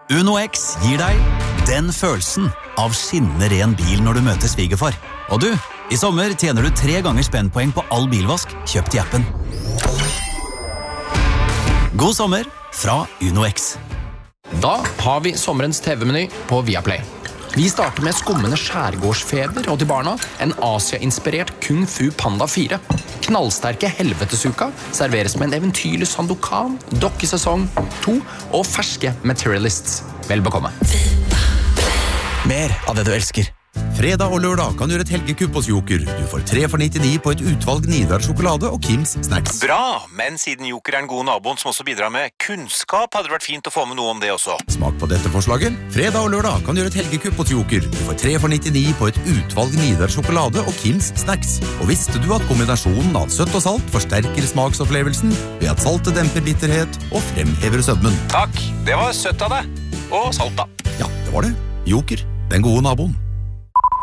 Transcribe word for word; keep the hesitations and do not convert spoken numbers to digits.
Uno X gir deg den følelsen av skinnende ren bil når du møter svigerfar. Og du, i sommer tjener du tre ganger spennpoeng på all bilvask kjøpt i appen. God sommer fra Uno X. Da har vi sommerens T V-meny på Viaplay. Vi starter med skummende skjærgårdsfeber og til barna en Asia-inspirert Kung Fu Panda fire. Knallsterke helvetesuka serveres med en eventyrlig Sandokan, dokkesesong to og ferske Materialists. Vel bekomme. Mer av det du elsker. Fredag og lørdag kan du gjøre et helgekupp hos Joker. Du får tre for nittini på et utvalg Nidar sjokolade og Kims snacks. Bra, men siden Joker er en god naboen som også bidrar med kunnskap, hadde det vært fint å få med noe om det også. Smak på dette forslaget. Fredag og lørdag kan du gjøre et helgekupp hos Joker. Du får tre for nittini på et utvalg Nidar sjokolade og Kims snacks. Og visste du at kombinasjonen av søtt og salt forsterker smaksopplevelsen ved at saltet demper bitterhet og fremhever sødmen? Takk, det var søtt av deg. Og salt da. Ja, det var det. Joker, den gode naboen.